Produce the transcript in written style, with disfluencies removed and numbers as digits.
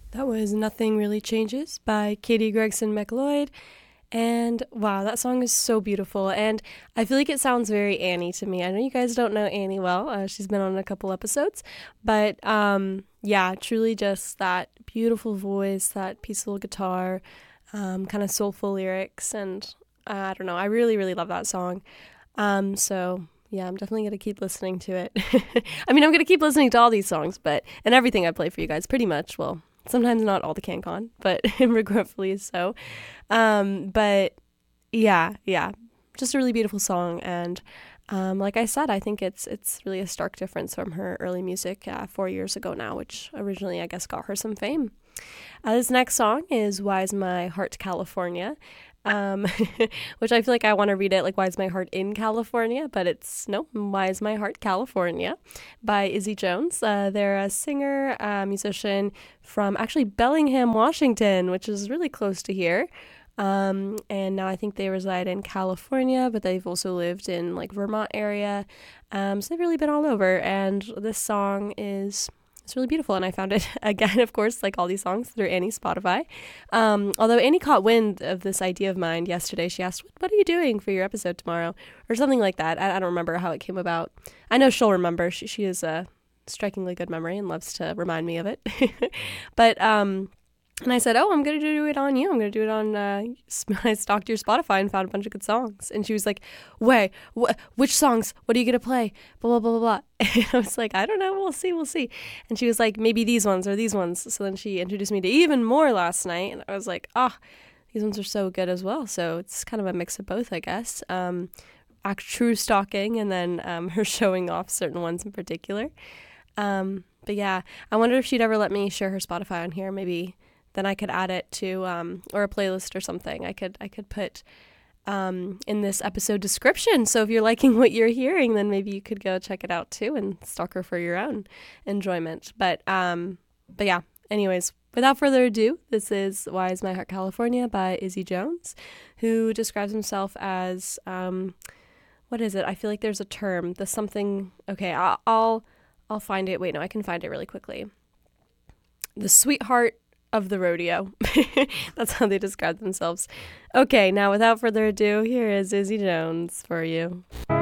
That was Nothing Really Changes by Katie Gregson McLeod. And wow, that song is so beautiful. And I feel like it sounds very Annie to me. I know you guys don't know Annie well. She's been on a couple episodes. But yeah, truly just that beautiful voice, that peaceful guitar, kind of soulful lyrics. And I don't know, I really, really love that song. So yeah, I'm definitely going to keep listening to it. I mean, I'm going to keep listening to all these songs, but, and everything I play for you guys pretty much. Well, sometimes not all the CanCon, but regretfully so. But yeah, just a really beautiful song. And like I said, I think it's really a stark difference from her early music 4 years ago now, which originally I guess got her some fame. This next song is Why Is My Heart California? Um, which I feel like I want to read it like Why Is My Heart in California? But it's no, Why Is My Heart California by Izzy Jones. They're a singer, musician from actually Bellingham, Washington, which is really close to here. And now I think they reside in California, but they've also lived in like Vermont area. So they've really been all over. And this song is it's really beautiful, and I found it again, of course, like all these songs through Annie's Spotify. Although Annie caught wind of this idea of mine yesterday, she asked, "What are you doing for your episode tomorrow?" or something like that. I don't remember how it came about. I know she'll remember. She is a strikingly good memory and loves to remind me of it. But and I said, "Oh, I'm going to do it on you. I'm going to do it on," I stalked your Spotify and found a bunch of good songs. And she was like, "Wait, which songs? What are you going to play? Blah, blah, blah, blah, blah." And I was like, "I don't know. We'll see. And she was like, "Maybe these ones or these ones." So then she introduced me to even more last night. And I was like, these ones are so good as well. So it's kind of a mix of both, I guess. True stalking and then her showing off certain ones in particular. But yeah, I wonder if she'd ever let me share her Spotify on here. Maybe then I could add it to or a playlist or something. I could put in this episode description. So if you're liking what you're hearing, then maybe you could go check it out too and stalk her for your own enjoyment. But yeah. Anyways, without further ado, this is Why Is My Heart California by Izzy Jones, who describes himself as what is it? I feel like there's a term. The something. Okay, I'll find it. Wait, no, I can find it really quickly. The sweetheart of the rodeo. That's how they describe themselves. Okay, now without further ado, here is Izzy Jones for you.